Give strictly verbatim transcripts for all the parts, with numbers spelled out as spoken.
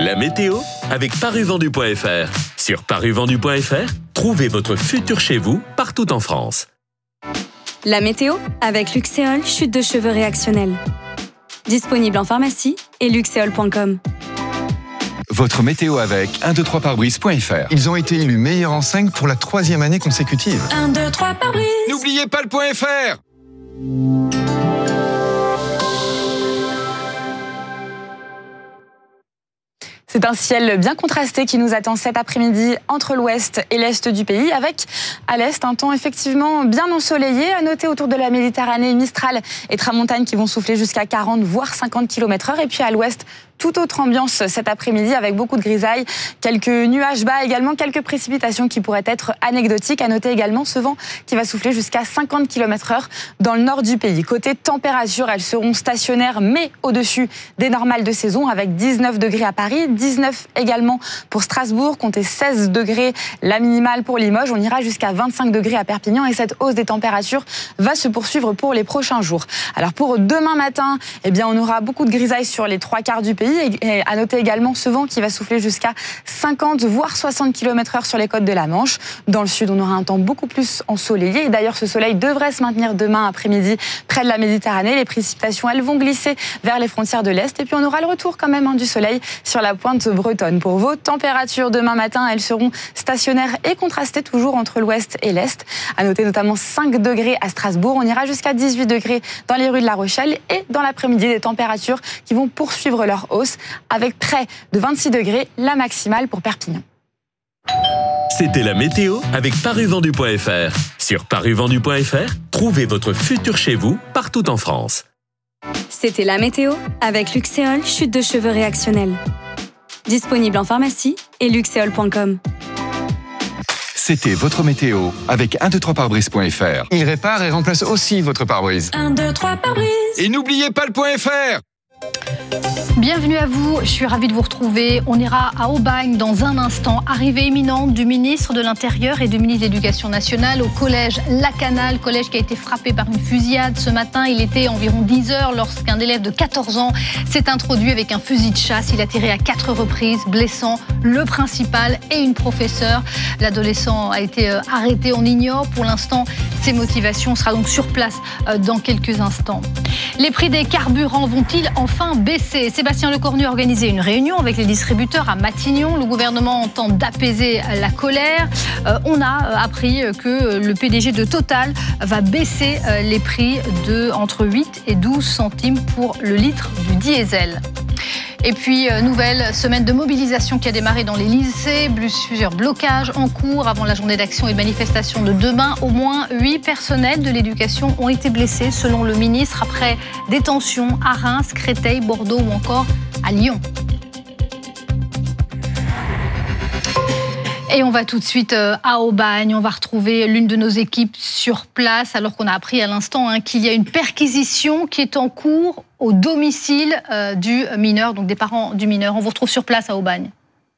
La météo avec paruvendu point f r. Sur paruvendu point f r, trouvez votre futur chez vous partout en France. La météo avec Luxéol, chute de cheveux réactionnelle. Disponible en pharmacie et luxéol point com. Votre météo avec un deux trois pare-brise point f r. Ils ont été élus meilleurs enseignes pour la troisième année consécutive. un deux trois pare-brise. N'oubliez pas le point .fr. C'est un ciel bien contrasté qui nous attend cet après-midi entre l'ouest et l'est du pays, avec à l'est un temps effectivement bien ensoleillé. À noter autour de la Méditerranée, Mistral et Tramontane qui vont souffler jusqu'à quarante voire cinquante kilomètres heure. Et puis à l'ouest, toute autre ambiance cet après-midi avec beaucoup de grisailles, quelques nuages bas également, quelques précipitations qui pourraient être anecdotiques. À noter également ce vent qui va souffler jusqu'à cinquante kilomètres heure dans le nord du pays. Côté température, elles seront stationnaires mais au-dessus des normales de saison avec dix-neuf degrés à Paris, dix-neuf également pour Strasbourg, comptez seize degrés la minimale pour Limoges. On ira jusqu'à vingt-cinq degrés à Perpignan et cette hausse des températures va se poursuivre pour les prochains jours. Alors pour demain matin, eh bien on aura beaucoup de grisailles sur les trois quarts du pays. Et à noter également ce vent qui va souffler jusqu'à cinquante voire soixante kilomètres heure sur les côtes de la Manche. Dans le sud, on aura un temps beaucoup plus ensoleillé. Et d'ailleurs, ce soleil devrait se maintenir demain après-midi près de la Méditerranée. Les précipitations, elles vont glisser vers les frontières de l'Est. Et puis, on aura le retour quand même hein, du soleil sur la pointe bretonne. Pour vos températures demain matin, elles seront stationnaires et contrastées toujours entre l'Ouest et l'Est. À noter notamment cinq degrés à Strasbourg. On ira jusqu'à dix-huit degrés dans les rues de La Rochelle. Et dans l'après-midi, des températures qui vont poursuivre leur hausse avec près de vingt-six degrés, la maximale pour Perpignan. C'était la météo avec paruvendu point f r. Sur paruvendu point f r, trouvez votre futur chez vous partout en France. C'était la météo avec Luxéol, chute de cheveux réactionnelle. Disponible en pharmacie et luxéol point com. C'était votre météo avec un deux trois pare-brise point f r. Ils réparent et remplacent aussi votre pare-brise. un deux trois pare-brise. Et n'oubliez pas le point .fr. Bienvenue à vous, je suis ravie de vous retrouver. On ira à Aubagne dans un instant. Arrivée imminente du ministre de l'Intérieur et du ministre de l'Éducation nationale au collège Lacanal, collège qui a été frappé par une fusillade ce matin. Il était environ dix heures lorsqu'un élève de quatorze ans s'est introduit avec un fusil de chasse. Il a tiré à quatre reprises, blessant le principal et une professeure. L'adolescent a été arrêté, on ignore pour l'instant ses motivations. On sera donc sur place dans quelques instants. Les prix des carburants vont-ils enfin baisser ? Sébastien Lecornu a organisé une réunion avec les distributeurs à Matignon. Le gouvernement tente d'apaiser la colère. Euh, on a appris que le P D G de Total va baisser les prix de entre huit et douze centimes pour le litre du diesel. Et puis, nouvelle semaine de mobilisation qui a démarré dans les lycées. Plusieurs blocages en cours avant la journée d'action et de manifestation de demain. Au moins huit personnels de l'éducation ont été blessés, selon le ministre, après des tensions à Reims, Créteil, Bordeaux ou encore à Lyon. Et on va tout de suite à Aubagne. On va retrouver l'une de nos équipes sur place, alors qu'on a appris à l'instant hein, qu'il y a une perquisition qui est en cours au domicile euh, du mineur, donc des parents du mineur. On vous retrouve sur place à Aubagne.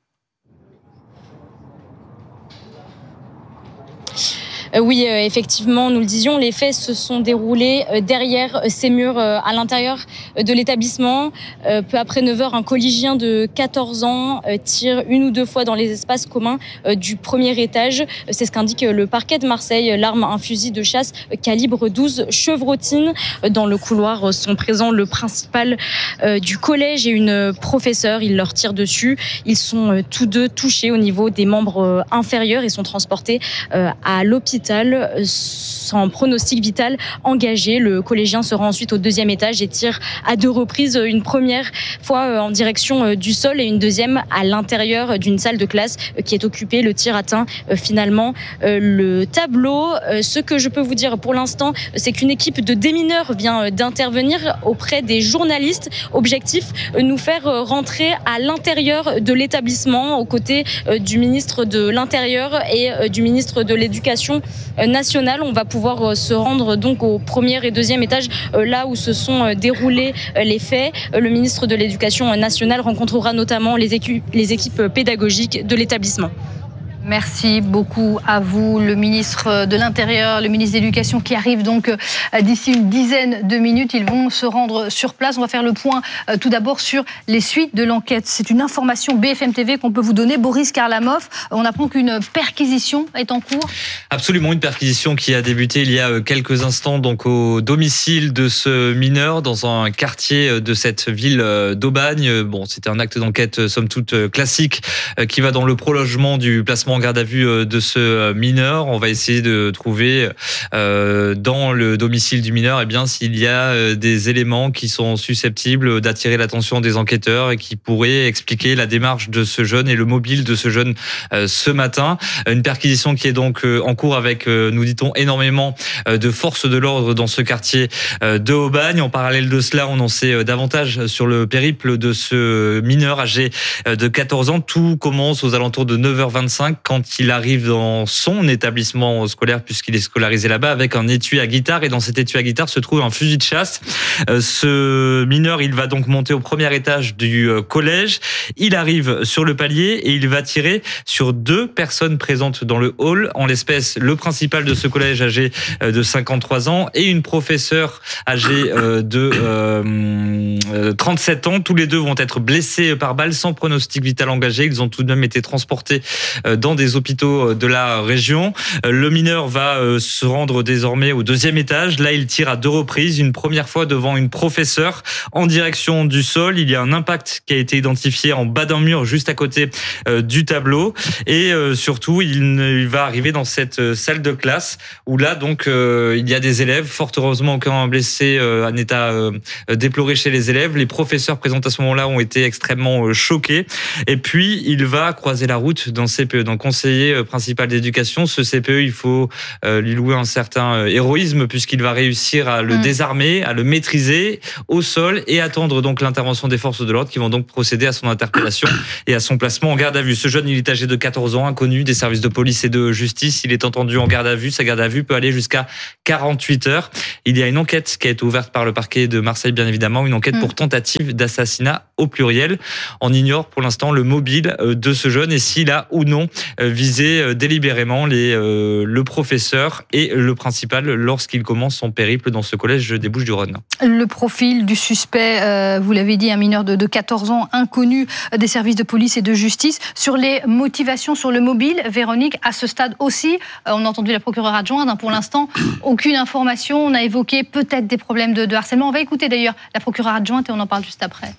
Oui, effectivement, nous le disions, les faits se sont déroulés derrière ces murs à l'intérieur de l'établissement. Peu après neuf heures, un collégien de quatorze ans tire une ou deux fois dans les espaces communs du premier étage. C'est ce qu'indique le parquet de Marseille. L'arme, un fusil de chasse calibre douze chevrotine. Dans le couloir sont présents le principal du collège et une professeure. Il leur tire dessus. Ils sont tous deux touchés au niveau des membres inférieurs et sont transportés à l'hôpital. Sans pronostic vital engagé. Le collégien se rend ensuite au deuxième étage et tire à deux reprises, une première fois en direction du sol et une deuxième à l'intérieur d'une salle de classe qui est occupée. Le tir atteint finalement le tableau. Ce que je peux vous dire pour l'instant, c'est qu'une équipe de démineurs vient d'intervenir auprès des journalistes. Objectif, nous faire rentrer à l'intérieur de l'établissement aux côtés du ministre de l'Intérieur et du ministre de l'Éducation nationale. On va pouvoir se rendre donc au premier et deuxième étage, là où se sont déroulés les faits. Le ministre de l'Éducation nationale rencontrera notamment les équipes, les équipes pédagogiques de l'établissement. Merci beaucoup à vous, le ministre de l'Intérieur, le ministre de l'Éducation qui arrive donc d'ici une dizaine de minutes. Ils vont se rendre sur place. On va faire le point tout d'abord sur les suites de l'enquête. C'est une information B F M T V qu'on peut vous donner. Boris Karlamov, on apprend qu'une perquisition est en cours. Absolument, une perquisition qui a débuté il y a quelques instants donc au domicile de ce mineur dans un quartier de cette ville d'Aubagne. Bon, c'était un acte d'enquête somme toute classique qui va dans le prolongement du placement en garde à vue de ce mineur. On va essayer de trouver euh, dans le domicile du mineur, eh bien, s'il y a des éléments qui sont susceptibles d'attirer l'attention des enquêteurs et qui pourraient expliquer la démarche de ce jeune et le mobile de ce jeune euh, ce matin. Une perquisition qui est donc euh, en cours avec, euh, nous dit-on, énormément euh, de forces de l'ordre dans ce quartier euh, de Aubagne. En parallèle de cela, on en sait euh, davantage sur le périple de ce mineur âgé euh, de quatorze ans. Tout commence aux alentours de neuf heures vingt-cinq quand il arrive dans son établissement scolaire puisqu'il est scolarisé là-bas avec un étui à guitare et dans cet étui à guitare se trouve un fusil de chasse. Ce mineur, il va donc monter au premier étage du collège. Il arrive sur le palier et il va tirer sur deux personnes présentes dans le hall, en l'espèce le principal de ce collège âgé de cinquante-trois ans et une professeure âgée de trente-sept ans. Tous les deux vont être blessés par balle sans pronostic vital engagé. Ils ont tout de même été transportés dans des hôpitaux de la région. Le mineur va se rendre désormais au deuxième étage. Là, il tire à deux reprises. Une première fois devant une professeure en direction du sol. Il y a un impact qui a été identifié en bas d'un mur juste à côté du tableau. Et surtout, il va arriver dans cette salle de classe où là, donc, il y a des élèves. Fort heureusement, aucun blessé, un état déploré chez les élèves. Les professeurs présents à ce moment-là ont été extrêmement choqués. Et puis, il va croiser la route d'un C P E, d'un conseiller principal d'éducation. Ce C P E, il faut lui louer un certain héroïsme puisqu'il va réussir à le mmh. désarmer, à le maîtriser au sol et attendre donc l'intervention des forces de l'ordre qui vont donc procéder à son interpellation et à son placement en garde à vue. Ce jeune, il est âgé de quatorze ans, inconnu des services de police et de justice. Il est entendu en garde à vue. Sa garde à vue peut aller jusqu'à quarante-huit heures. Il y a une enquête qui a été ouverte par le parquet de Marseille, bien évidemment, une enquête mmh. pour tentative d'assassinat au pluriel. On ignore pour l'instant le mobile de ce jeune et s'il a ou non visé délibérément les, euh, le professeur et le principal lorsqu'il commence son périple dans ce collège des Bouches-du-Rhône. Le profil du suspect, euh, vous l'avez dit, un mineur de, de quatorze ans, inconnu des services de police et de justice. Sur les motivations, sur le mobile, Véronique, à ce stade aussi, euh, on a entendu la procureure adjointe, hein, pour l'instant, aucune information. On a évoqué peut-être des problèmes de, de harcèlement. On va écouter d'ailleurs la procureure adjointe et on en parle juste après.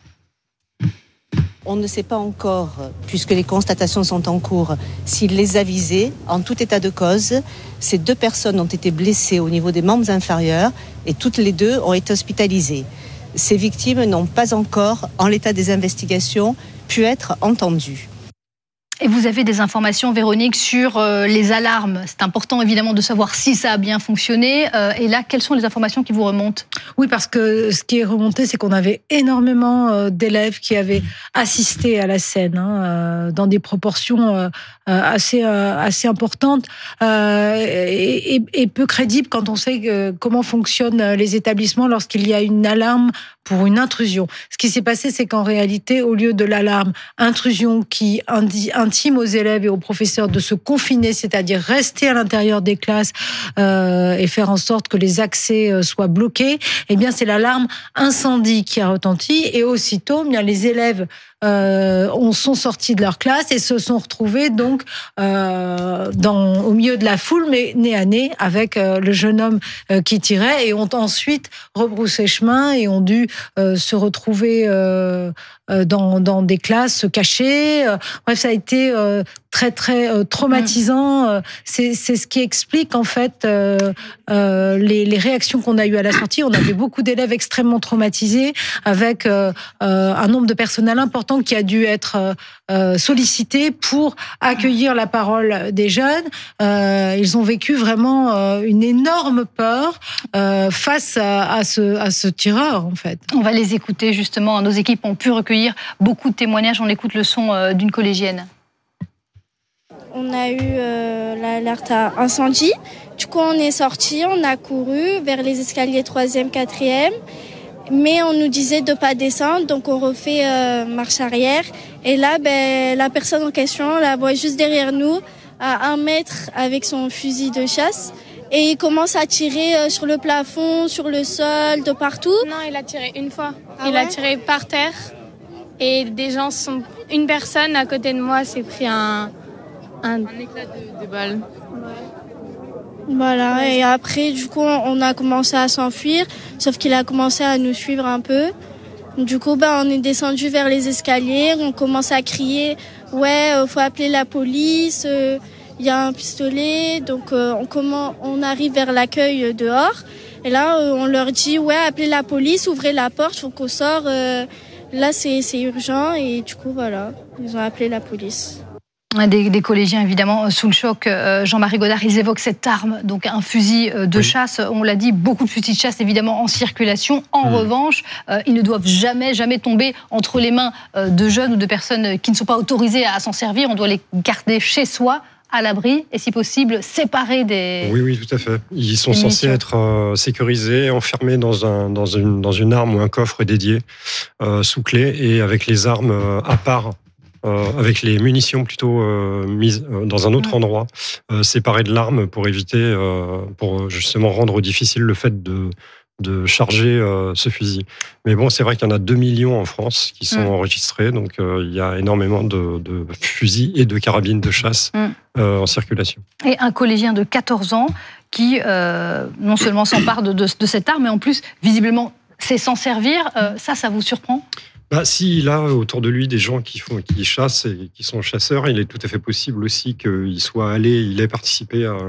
On ne sait pas encore, puisque les constatations sont en cours, s'il les a visés. En tout état de cause, ces deux personnes ont été blessées au niveau des membres inférieurs et toutes les deux ont été hospitalisées. Ces victimes n'ont pas encore, en l'état des investigations, pu être entendues. Et vous avez des informations, Véronique, sur euh, les alarmes. C'est important, évidemment, de savoir si ça a bien fonctionné. Euh, et là, quelles sont les informations qui vous remontent ? Oui, parce que ce qui est remonté, c'est qu'on avait énormément euh, d'élèves qui avaient assisté à la scène, hein, euh, dans des proportions euh, assez, euh, assez importantes euh, et, et, et peu crédibles quand on sait que, comment fonctionnent les établissements lorsqu'il y a une alarme pour une intrusion. Ce qui s'est passé, c'est qu'en réalité, au lieu de l'alarme intrusion qui indi- intime aux élèves et aux professeurs de se confiner, c'est-à-dire rester à l'intérieur des classes euh, et faire en sorte que les accès euh, soient bloqués, eh bien, c'est l'alarme incendie qui a retenti. Et aussitôt, eh bien, les élèves Euh, on sont sortis de leur classe et se sont retrouvés donc euh, dans, au milieu de la foule, mais nez à nez avec euh, le jeune homme euh, qui tirait et ont ensuite rebroussé chemin et ont dû euh, se retrouver euh, dans, dans des classes, se cacher. Bref, ça a été euh, très très euh, traumatisant. Mmh. C'est, c'est ce qui explique en fait euh, euh, les, les réactions qu'on a eues à la sortie. On avait beaucoup d'élèves extrêmement traumatisés avec euh, euh, un nombre de personnel important qui a dû être euh, sollicité pour accueillir la parole des jeunes. Euh, ils ont vécu vraiment euh, une énorme peur euh, face à, à, ce, à ce tireur, en fait. On va les écouter, justement. Nos équipes ont pu recueillir beaucoup de témoignages. On écoute le son euh, d'une collégienne. On a eu euh, l'alerte à incendie. Du coup, on est sortis, on a couru vers les escaliers troisième, quatrième. Mais on nous disait de ne pas descendre, donc on refait euh, marche arrière. Et là, ben, la personne en question, on la voit juste derrière nous, à un mètre avec son fusil de chasse. Et il commence à tirer sur le plafond, sur le sol, de partout. Non, il a tiré une fois. Ah il ouais a tiré par terre. Et des gens sont... Une personne à côté de moi s'est pris un... Un, un éclat de, de balle. Ouais. Voilà, et après, du coup, on a commencé à s'enfuir. Sauf qu'il a commencé à nous suivre un peu. Du coup, bah, on est descendu vers les escaliers. On commence à crier « Ouais, euh, faut appeler la police. Euh, » Il y a un pistolet, donc euh, on, comment, on arrive vers l'accueil dehors. Et là, euh, on leur dit, ouais, appelez la police, ouvrez la porte, faut qu'on sorte. Euh, là, c'est, c'est urgent. Et du coup, voilà, ils ont appelé la police. Des, des collégiens, évidemment, sous le choc. Jean-Marie Godard, ils évoquent cette arme, donc un fusil de oui. chasse. On l'a dit, beaucoup de fusils de chasse, évidemment, en circulation. En mmh. revanche, euh, ils ne doivent jamais, jamais tomber entre les mains de jeunes ou de personnes qui ne sont pas autorisées à s'en servir. On doit les garder chez soi, à l'abri, et si possible, séparés des... Oui, oui, tout à fait. Ils sont censés être euh, sécurisés, enfermés dans, un, dans, une, dans une arme ou un coffre dédié, euh, sous clé, et avec les armes euh, à part, euh, avec les munitions plutôt euh, mises euh, dans un autre mmh. endroit, euh, séparées de l'arme pour éviter, euh, pour justement rendre difficile le fait de... de charger euh, ce fusil. Mais bon, c'est vrai qu'il y en a deux millions en France qui sont mmh. enregistrés, donc euh, il y a énormément de, de fusils et de carabines de chasse mmh. euh, en circulation. Et un collégien de quatorze ans qui euh, non seulement s'empare de, de, de cette arme, mais en plus, visiblement, sait s'en servir. Euh, ça, ça vous surprend ? Bah, s'il a autour de lui des gens qui, font, qui chassent et qui sont chasseurs, il est tout à fait possible aussi qu'il soit allé, il ait participé à,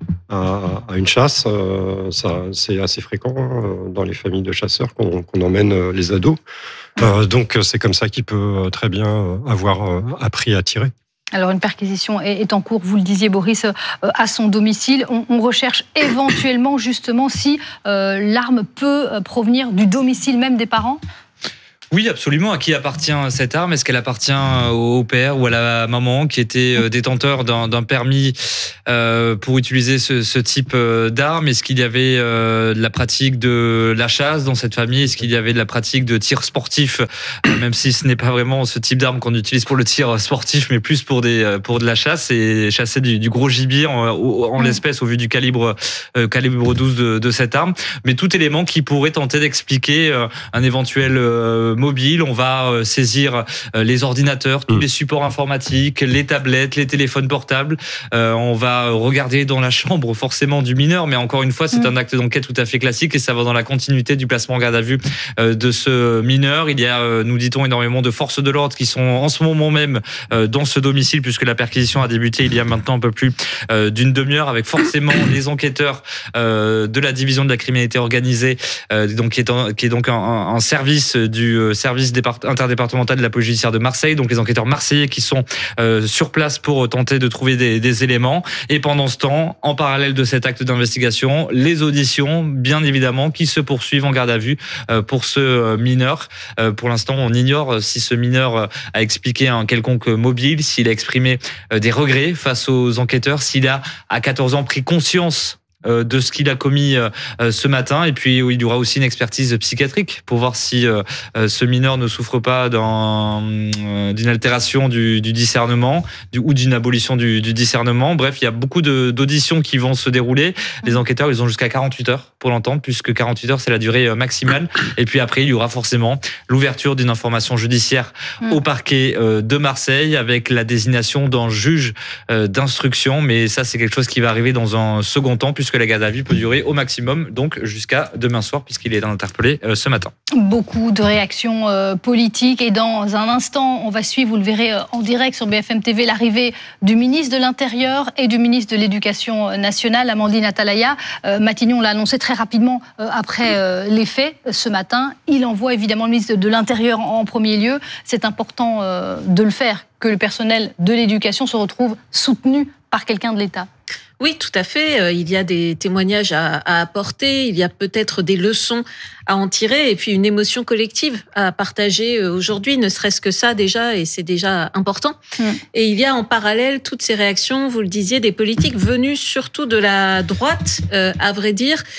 à, à une chasse. Euh, ça, c'est assez fréquent hein, dans les familles de chasseurs qu'on, qu'on emmène les ados. Euh, donc c'est comme ça qu'il peut très bien avoir appris à tirer. Alors une perquisition est en cours, vous le disiez Boris, à son domicile. On, on recherche éventuellement justement si euh, l'arme peut provenir du domicile même des parents ? Oui, absolument. À qui appartient cette arme ? Est-ce qu'elle appartient au père ou à la maman qui était détenteur d'un, d'un permis euh, pour utiliser ce, ce type d'arme ? Est-ce qu'il y avait euh, de la pratique de la chasse dans cette famille ? Est-ce qu'il y avait de la pratique de tir sportif, euh, même si ce n'est pas vraiment ce type d'arme qu'on utilise pour le tir sportif, mais plus pour des pour de la chasse et chasser du, du gros gibier en, en mmh. l'espèce au vu du calibre euh, calibre douze de, de cette arme. Mais tout élément qui pourrait tenter d'expliquer euh, un éventuel euh, mobile, on va saisir les ordinateurs, tous les supports informatiques, les tablettes, les téléphones portables. Euh, on va regarder dans la chambre forcément du mineur, mais encore une fois, c'est un acte d'enquête tout à fait classique et ça va dans la continuité du placement en garde à vue de ce mineur. Il y a, nous dit-on, énormément de forces de l'ordre qui sont en ce moment même dans ce domicile puisque la perquisition a débuté il y a maintenant un peu plus d'une demi-heure avec forcément les enquêteurs de la division de la criminalité organisée, donc qui est, en, qui est donc un, un service du service départ- interdépartemental de la police judiciaire de Marseille, donc les enquêteurs marseillais qui sont euh, sur place pour tenter de trouver des, des éléments. Et pendant ce temps, en parallèle de cet acte d'investigation, les auditions, bien évidemment, qui se poursuivent en garde à vue euh, pour ce euh, mineur. Euh, pour l'instant, on ignore si ce mineur a expliqué un quelconque mobile, s'il a exprimé euh, des regrets face aux enquêteurs, s'il a, à quatorze ans, pris conscience de ce qu'il a commis ce matin. Et puis, il y aura aussi une expertise psychiatrique pour voir si ce mineur ne souffre pas d'un, d'une altération du, du discernement du, ou d'une abolition du, du discernement. Bref, il y a beaucoup de, d'auditions qui vont se dérouler. Les enquêteurs, ils ont jusqu'à quarante-huit heures pour l'entendre, puisque quarante-huit heures, c'est la durée maximale. Et puis après, il y aura forcément l'ouverture d'une information judiciaire mmh. au parquet de Marseille avec la désignation d'un juge d'instruction. Mais ça, c'est quelque chose qui va arriver dans un second temps, puisque que la garde à vue peut durer au maximum, donc jusqu'à demain soir, puisqu'il est interpellé euh, ce matin. Beaucoup de réactions euh, politiques, et dans un instant, on va suivre, vous le verrez euh, en direct sur B F M T V, l'arrivée du ministre de l'Intérieur et du ministre de l'Éducation nationale, Amandine Atalaya. Euh, Matignon l'a annoncé très rapidement euh, après euh, les faits ce matin. Il envoie évidemment le ministre de l'Intérieur en, en premier lieu. C'est important euh, de le faire, que le personnel de l'éducation se retrouve soutenu par quelqu'un de l'État. Oui, tout à fait. Il y a des témoignages à, à apporter, il y a peut-être des leçons à en tirer et puis une émotion collective à partager aujourd'hui, ne serait-ce que ça déjà, et c'est déjà important. Mmh. Et il y a en parallèle toutes ces réactions, vous le disiez, des politiques venues surtout de la droite, euh, à vrai dire,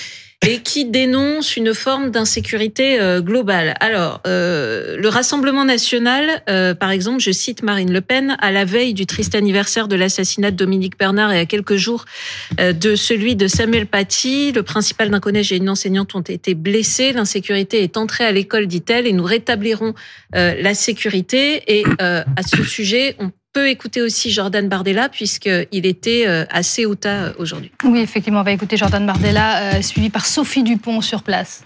et qui dénonce une forme d'insécurité euh, globale. Alors, euh, le Rassemblement national, euh, par exemple, je cite Marine Le Pen, à la veille du triste anniversaire de l'assassinat de Dominique Bernard et à quelques jours euh, de celui de Samuel Paty, le principal d'un collège et une enseignante ont été blessés. L'insécurité est entrée à l'école, dit-elle, et nous rétablirons euh, la sécurité. Et euh, à ce sujet, on peut écouter aussi Jordan Bardella, puisqu'il était à Ceuta aujourd'hui. Oui, effectivement, on va écouter Jordan Bardella, euh, suivi par Sophie Dupont sur place.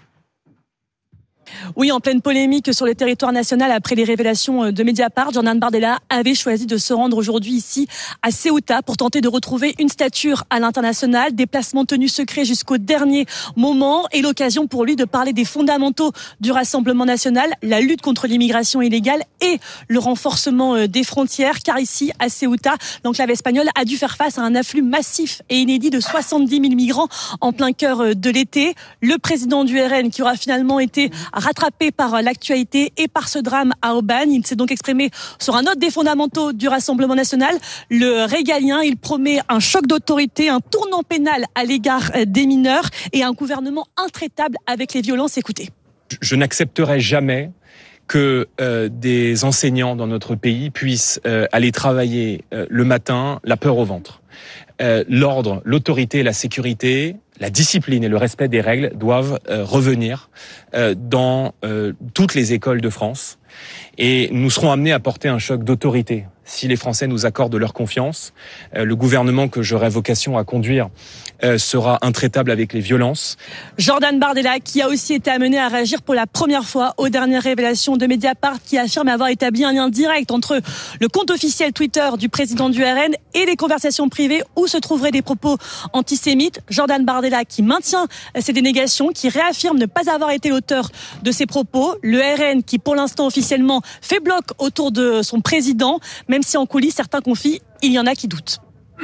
Oui, en pleine polémique sur le territoire national après les révélations de Mediapart, Jordan Bardella avait choisi de se rendre aujourd'hui ici à Ceuta pour tenter de retrouver une stature à l'international, déplacement tenu secret jusqu'au dernier moment et l'occasion pour lui de parler des fondamentaux du Rassemblement national, la lutte contre l'immigration illégale et le renforcement des frontières, car ici à Ceuta, l'enclave espagnole a dû faire face à un afflux massif et inédit de soixante-dix mille migrants en plein cœur de l'été. Le président du R N qui aura finalement été rattrapé par l'actualité et par ce drame à Aubagne. Il s'est donc exprimé sur un autre des fondamentaux du Rassemblement national, le régalien. Il promet un choc d'autorité, un tournant pénal à l'égard des mineurs et un gouvernement intraitable avec les violences. Écoutez. Je n'accepterai jamais que euh, des enseignants dans notre pays puissent euh, aller travailler euh, le matin, la peur au ventre. Euh, l'ordre, l'autorité, la sécurité, la discipline et le respect des règles doivent euh, revenir euh, dans euh, toutes les écoles de France. Et nous serons amenés à porter un choc d'autorité. Si les Français nous accordent leur confiance, euh, le gouvernement que j'aurai vocation à conduire euh, sera intraitable avec les violences. Jordan Bardella, qui a aussi été amené à réagir pour la première fois aux dernières révélations de Mediapart, qui affirme avoir établi un lien direct entre le compte officiel Twitter du président du R N et les conversations privées où se trouveraient des propos antisémites. Jordan Bardella qui maintient ces dénégations, qui réaffirme ne pas avoir été l'auteur de ces propos. Le R N qui, pour l'instant officiellement, fait bloc autour de son président, même si en coulisses, certains confient, il y en a qui doutent.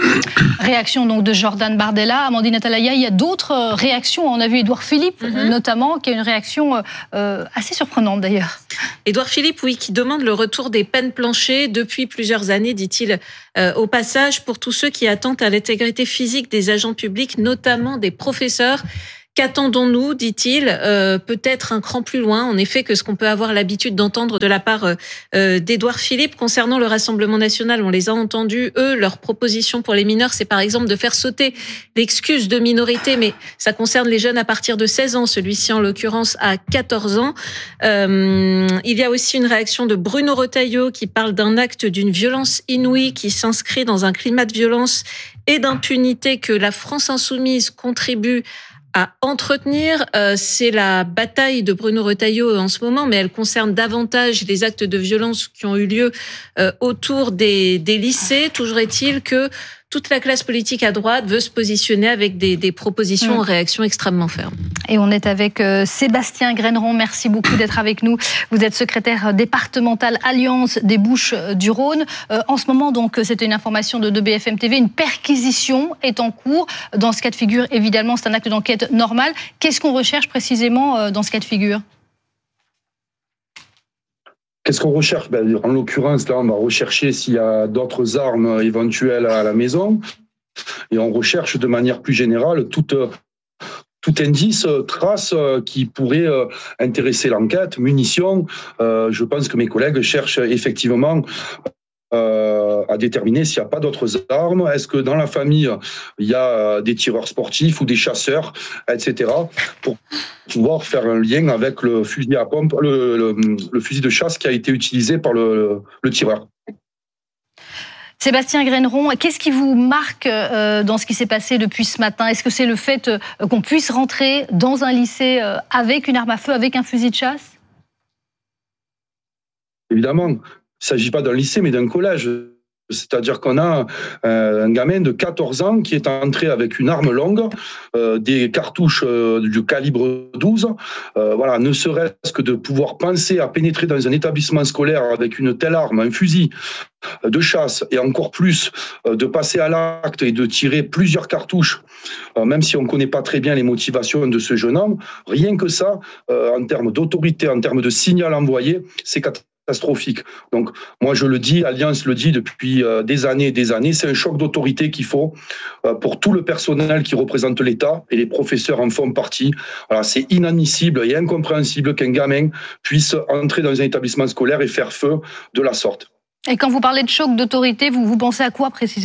Réaction donc de Jordan Bardella. Amandine Atalaya, il y a d'autres réactions. On a vu Édouard Philippe, mm-hmm. notamment, qui a une réaction euh, assez surprenante d'ailleurs. Édouard Philippe, oui, qui demande le retour des peines planchées depuis plusieurs années, dit-il euh, au passage, pour tous ceux qui attendent à l'intégrité physique des agents publics, notamment des professeurs. Qu'attendons-nous, dit-il, euh, peut-être un cran plus loin, en effet, que ce qu'on peut avoir l'habitude d'entendre de la part euh, d'Édouard Philippe. Concernant le Rassemblement national, on les a entendus, eux, leur proposition pour les mineurs, c'est par exemple de faire sauter l'excuse de minorité, mais ça concerne les jeunes à partir de seize ans, celui-ci en l'occurrence à quatorze ans. Euh, il y a aussi une réaction de Bruno Retailleau qui parle d'un acte d'une violence inouïe qui s'inscrit dans un climat de violence et d'impunité que la France insoumise contribue à entretenir. Euh, c'est la bataille de Bruno Retailleau en ce moment, mais elle concerne davantage les actes de violence qui ont eu lieu euh, autour des, des lycées. Toujours est-il que toute la classe politique à droite veut se positionner avec des, des propositions mmh. en réaction extrêmement fermes. Et on est avec euh, Sébastien Graineron. Merci beaucoup d'être avec nous. Vous êtes secrétaire départemental Alliance des Bouches-du-Rhône. Euh, en ce moment, donc, c'était une information de, de B F M T V. Une perquisition est en cours. Dans ce cas de figure, évidemment, c'est un acte d'enquête normal. Qu'est-ce qu'on recherche précisément euh, dans ce cas de figure ? Qu'est-ce qu'on recherche ? Ben, en l'occurrence, là, on va rechercher s'il y a d'autres armes éventuelles à la maison. Et on recherche de manière plus générale toute, tout indice, trace qui pourrait intéresser l'enquête, munitions. Euh, je pense que mes collègues cherchent effectivement euh, à déterminer s'il n'y a pas d'autres armes. Est-ce que dans la famille, il y a des tireurs sportifs ou des chasseurs, et cetera, pour pouvoir faire un lien avec le fusil à pompe, le, le, le fusil de chasse qui a été utilisé par le, le tireur. Sébastien Graineron, qu'est-ce qui vous marque euh, dans ce qui s'est passé depuis ce matin ? Est-ce que c'est le fait euh, qu'on puisse rentrer dans un lycée euh, avec une arme à feu, avec un fusil de chasse ? Évidemment, il ne s'agit pas d'un lycée, mais d'un collège. C'est-à-dire qu'on a euh, un gamin de quatorze ans qui est entré avec une arme longue, euh, des cartouches euh, du calibre douze. Euh, voilà, ne serait-ce que de pouvoir penser à pénétrer dans un établissement scolaire avec une telle arme, un fusil de chasse, et encore plus euh, de passer à l'acte et de tirer plusieurs cartouches, euh, même si on ne connaît pas très bien les motivations de ce jeune homme. Rien que ça, euh, en termes d'autorité, en termes de signal envoyé, c'est catastrophique. catastrophique. Donc, moi, je le dis, Alliance le dit depuis des années et des années, c'est un choc d'autorité qu'il faut pour tout le personnel qui représente l'État, et les professeurs en font partie. Voilà, c'est inadmissible et incompréhensible qu'un gamin puisse entrer dans un établissement scolaire et faire feu de la sorte. Et quand vous parlez de choc d'autorité, vous, vous pensez à quoi précisément ?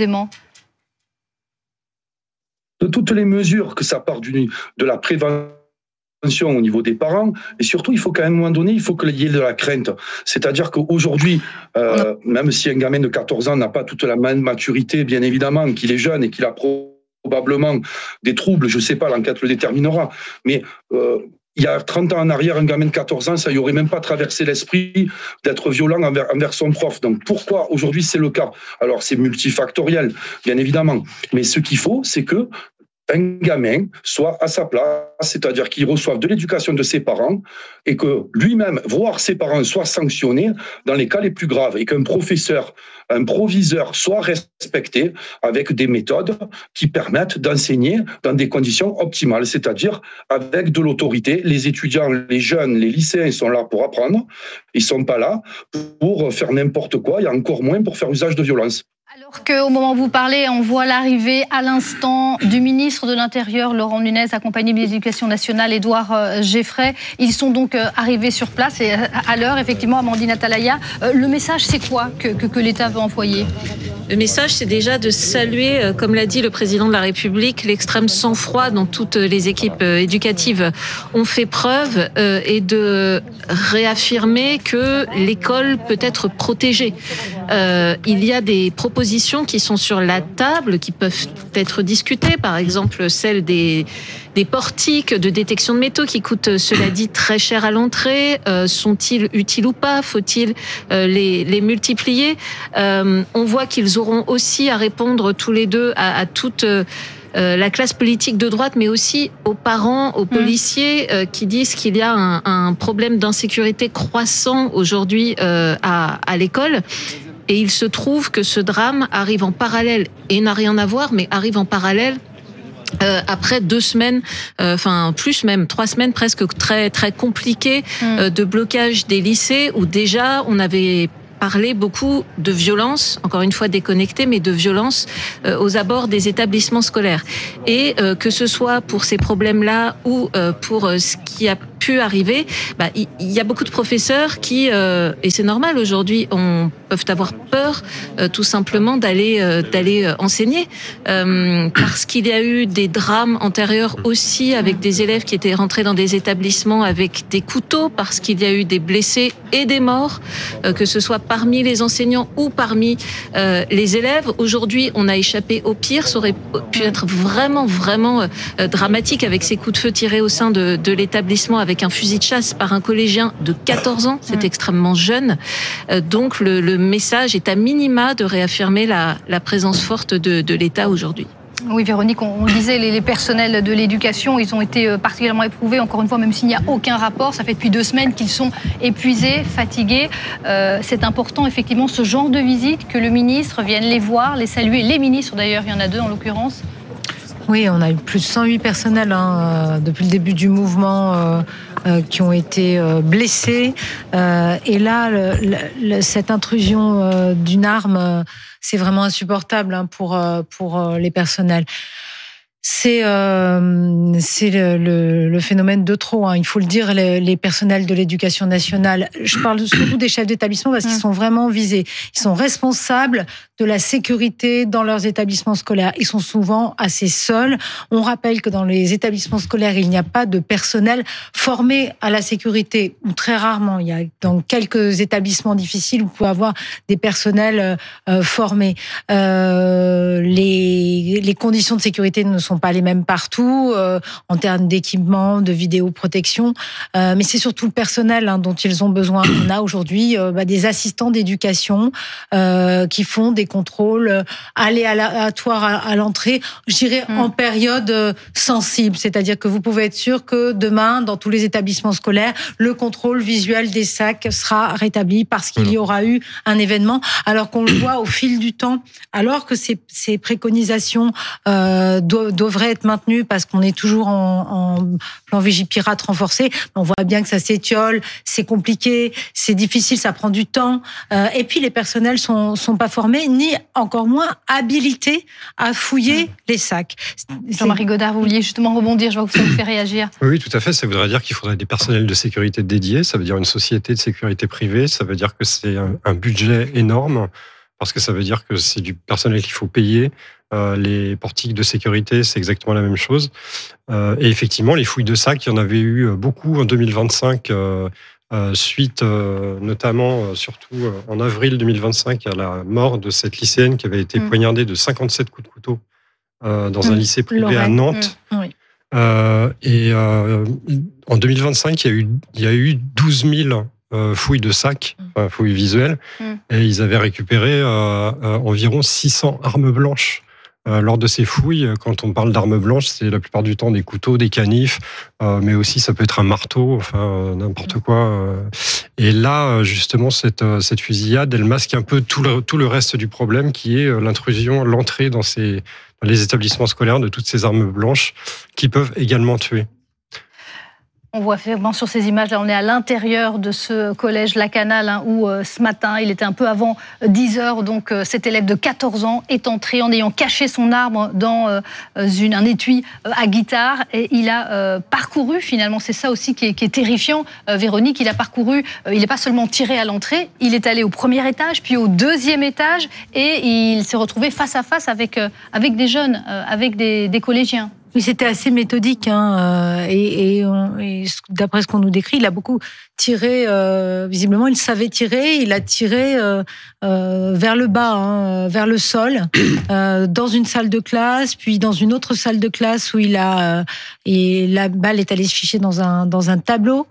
De toutes les mesures, que ça part du, de la prévention au niveau des parents, et surtout, il faut qu'à un moment donné, il faut qu'il y ait de la crainte. C'est-à-dire qu'aujourd'hui, euh, même si un gamin de quatorze ans n'a pas toute la même maturité, bien évidemment, qu'il est jeune et qu'il a probablement des troubles, je ne sais pas, l'enquête le déterminera, mais euh, il y a trente ans en arrière, un gamin de quatorze ans, ça n'y aurait même pas traversé l'esprit d'être violent envers, envers son prof. Donc pourquoi aujourd'hui c'est le cas ? Alors c'est multifactoriel, bien évidemment, mais ce qu'il faut, c'est que un gamin soit à sa place, c'est-à-dire qu'il reçoive de l'éducation de ses parents et que lui-même, voire ses parents, soient sanctionnés dans les cas les plus graves et qu'un professeur, un proviseur soit respecté avec des méthodes qui permettent d'enseigner dans des conditions optimales, c'est-à-dire avec de l'autorité. Les étudiants, les jeunes, les lycéens, ils sont là pour apprendre, ils ne sont pas là pour faire n'importe quoi, et encore moins pour faire usage de violence. Alors qu'au moment où vous parlez, on voit l'arrivée à l'instant du ministre de l'Intérieur, Laurent Nunez, accompagné de l'Éducation nationale, Édouard Geffray. Ils sont donc arrivés sur place et à l'heure, effectivement, Amandine Atalaya. Le message, c'est quoi que, que, que l'État veut envoyer ? Le message, c'est déjà de saluer, comme l'a dit le président de la République, l'extrême sang-froid dont toutes les équipes éducatives ont fait preuve et de réaffirmer que l'école peut être protégée. Euh, il y a des propositions qui sont sur la table, qui peuvent être discutées, par exemple celle des, des portiques de détection de métaux qui coûtent, cela dit, très cher à l'entrée. Euh, sont-ils utiles ou pas ? Faut-il euh, les, les multiplier ? euh, On voit qu'ils auront aussi à répondre tous les deux à, à toute... Euh, Euh, la classe politique de droite, mais aussi aux parents, aux policiers euh, qui disent qu'il y a un, un problème d'insécurité croissant aujourd'hui euh, à, à l'école. Et il se trouve que ce drame arrive en parallèle, et n'a rien à voir, mais arrive en parallèle Euh, après deux semaines, euh, enfin plus même, trois semaines presque très très compliquées euh, de blocage des lycées, où déjà on avait parlé beaucoup de violence, encore une fois déconnectée, mais de violence euh, aux abords des établissements scolaires. Et euh, que ce soit pour ces problèmes-là ou euh, pour euh, ce qui a pu arriver, bah, il y a beaucoup de professeurs qui, euh, et c'est normal aujourd'hui, on, peuvent avoir peur euh, tout simplement d'aller euh, d'aller euh, enseigner, euh, parce qu'il y a eu des drames antérieurs aussi avec des élèves qui étaient rentrés dans des établissements avec des couteaux, parce qu'il y a eu des blessés et des morts, euh, que ce soit parmi les enseignants ou parmi euh, les élèves. Aujourd'hui, on a échappé au pire, ça aurait pu être vraiment, vraiment euh, dramatique avec ces coups de feu tirés au sein de, de l'établissement avec un fusil de chasse par un collégien de quatorze ans, c'est extrêmement jeune. Euh, donc le, le message est à minima de réaffirmer la, la présence forte de, de l'État aujourd'hui. Oui, Véronique, on disait les, les personnels de l'éducation, ils ont été particulièrement éprouvés, encore une fois, même s'il n'y a aucun rapport. Ça fait depuis deux semaines qu'ils sont épuisés, fatigués. Euh, c'est important, effectivement, ce genre de visite, que le ministre vienne les voir, les saluer. Les ministres, d'ailleurs, il y en a deux en l'occurrence. Oui, on a eu plus de cent huit personnels hein, depuis le début du mouvement euh, euh, qui ont été euh, blessés. Euh, et là, le, le, cette intrusion euh, d'une arme, euh, c'est vraiment insupportable hein, pour, euh, pour euh, les personnels. C'est, euh, c'est le, le, le phénomène de trop, hein. Il faut le dire, les, les personnels de l'éducation nationale. Je parle surtout des chefs d'établissement parce qu'ils sont vraiment visés. Ils sont responsables de la sécurité dans leurs établissements scolaires. Ils sont souvent assez seuls. On rappelle que dans les établissements scolaires, il n'y a pas de personnel formé à la sécurité, ou très rarement. Il y a dans quelques établissements difficiles, vous pouvez avoir des personnels euh, formés. Euh, les, les conditions de sécurité ne sont pas les mêmes partout, euh, en termes d'équipement, de vidéoprotection, euh, mais c'est surtout le personnel hein, dont ils ont besoin. On a aujourd'hui euh, bah, des assistants d'éducation euh, qui font des contrôles aléatoires à, à l'entrée, je dirais mmh. en période euh, sensible, c'est-à-dire que vous pouvez être sûr que demain, dans tous les établissements scolaires, le contrôle visuel des sacs sera rétabli parce qu'il y aura eu un événement, alors qu'on le voit au fil du temps, alors que ces, ces préconisations euh, doivent devrait être maintenu parce qu'on est toujours en, en plan Vigipirate renforcé. On voit bien que ça s'étiole, c'est compliqué, c'est difficile, ça prend du temps. Euh, et puis les personnels sont sont pas formés ni encore moins habilités à fouiller mmh. les sacs. Jean-Marie Godard, vous vouliez justement rebondir, je vois que ça vous fait réagir. Oui, tout à fait. Ça voudrait dire qu'il faudrait des personnels de sécurité dédiés. Ça veut dire une société de sécurité privée. Ça veut dire que c'est un, un budget énorme parce que ça veut dire que c'est du personnel qu'il faut payer. Euh, les portiques de sécurité, c'est exactement la même chose. Euh, et effectivement, les fouilles de sacs, il y en avait eu beaucoup en deux mille vingt-cinq, euh, euh, suite euh, notamment, euh, surtout euh, en avril deux mille vingt-cinq, à la mort de cette lycéenne qui avait été mmh. poignardée de cinquante-sept coups de couteau euh, dans mmh. un lycée privé Lorraine. à Nantes. Mmh. Oui. Euh, et euh, en deux mille vingt-cinq, il y a eu, il y a eu douze mille euh, fouilles de sacs, mmh. enfin, fouilles visuelles, mmh. et ils avaient récupéré euh, euh, environ six cents armes blanches. Euh, lors de ces fouilles, quand on parle d'armes blanches, c'est la plupart du temps des couteaux, des canifs, euh, mais aussi ça peut être un marteau, enfin euh, n'importe quoi. Euh. Et là, justement, cette, cette fusillade, elle masque un peu tout le, tout le reste du problème, qui est l'intrusion, l'entrée dans, ces, dans les établissements scolaires de toutes ces armes blanches qui peuvent également tuer. On voit effectivement sur ces images, là, on est à l'intérieur de ce collège La Canale, hein, où euh, ce matin, il était un peu avant dix heures, donc euh, cet élève de quatorze ans est entré en ayant caché son arme dans euh, une, un étui euh, à guitare, et il a euh, parcouru, finalement, c'est ça aussi qui est, qui est terrifiant, euh, Véronique, il a parcouru, euh, il n'est pas seulement tiré à l'entrée, il est allé au premier étage, puis au deuxième étage, et il s'est retrouvé face à face avec, euh, avec des jeunes, euh, avec des, des collégiens. Oui, c'était assez méthodique, hein, et, et, et d'après ce qu'on nous décrit, il a beaucoup tiré, euh, visiblement il savait tirer, il a tiré euh, euh, vers le bas, hein, vers le sol, euh, dans une salle de classe, puis dans une autre salle de classe où il a, euh, et la balle est allée se ficher dans un, dans un tableau,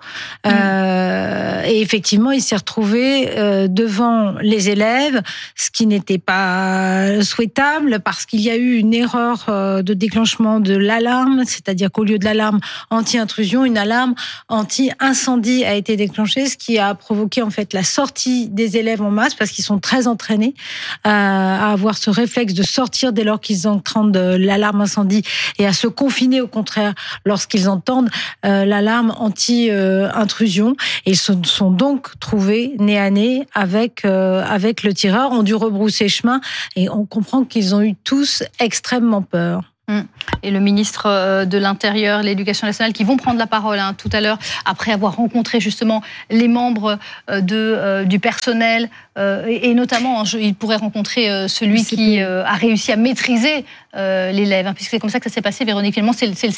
euh, et effectivement il s'est retrouvé euh, devant les élèves, ce qui n'était pas souhaitable parce qu'il y a eu une erreur euh, de déclenchement de l'alarme, c'est-à-dire qu'au lieu de l'alarme anti-intrusion, une alarme anti-incendie a été déclenchée, ce qui a provoqué en fait la sortie des élèves en masse parce qu'ils sont très entraînés à avoir ce réflexe de sortir dès lors qu'ils entendent l'alarme incendie et à se confiner au contraire lorsqu'ils entendent euh, l'alarme anti-intrusion. Et ils se sont donc trouvés nez à nez avec, euh, avec le tireur, ont dû rebrousser chemin et on comprend qu'ils ont eu tous extrêmement peur. Et le ministre de l'Intérieur, l'Éducation nationale, qui vont prendre la parole hein, tout à l'heure, après avoir rencontré justement les membres de, euh, du personnel, euh, et, et notamment, il pourrait rencontrer euh, celui qui euh, a réussi à maîtriser euh, l'élève, hein, puisque c'est comme ça que ça s'est passé, Véronique. Finalement, c'est, c'est le